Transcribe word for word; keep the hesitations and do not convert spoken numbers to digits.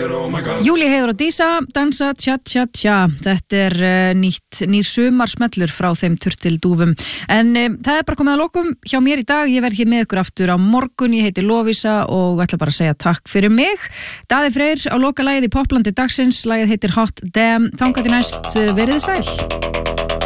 Júlía Heiður og Dísa dansa tja tja tja. Þetta er uh, nýtt nýr sumarsmellur frá þeim turtildúfum. En um, það er bara komið að lokum hjá mér í dag. Ég verð hér með ykkur aftur á morgun. Ég heiti Lovísa og ætla bara að segja takk fyrir mig. Daði Freyr á lokalagið í Poplandi dagsins. Lagið heitir Hot Damn. Þangað til næst, verið þið sæl.